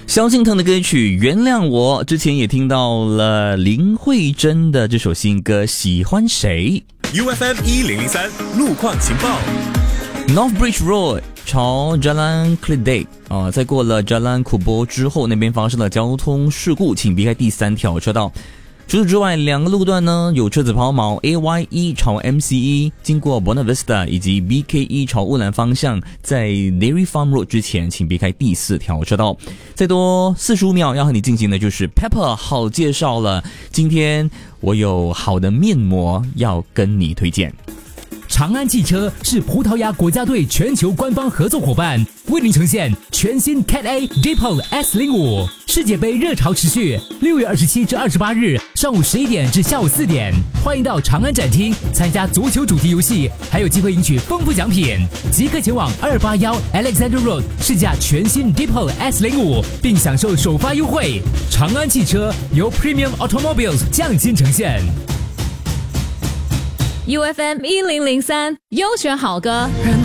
萧敬腾的歌曲《原谅我》，之前也听到了林慧珍的这首新歌《喜欢谁》。 UFM 1003路况情报。 North Bridge Road 朝 Jalan Keledek 在过了 Jalan Kubur 之后，那边发生了交通事故，请避开第3条车道。除此之外，2个路段呢有车子抛锚 ，AY1 朝 MCE 经过 Buona Vista 以及 BK1 朝乌兰方向，在 Dairy Farm Road 之前，请避开第4条车道。再多45秒要和你进行的就是 Pepper 好介绍了，今天我有好的面膜要跟你推荐。 长安汽车是葡萄牙国家队全球官方合作伙伴，为您呈现全新 Cat A Dipole S05 世界杯热潮持续，6月27至28日上午11点至下午4点，欢迎到长安展厅参加足球主题游戏，还有机会赢取丰富奖品。即刻前往281 Alexander Road 试驾全新 Dipole S05，并享受首发优惠。长安汽车由 Premium Automobiles 匠心呈现。 UFM 1003优选好歌，让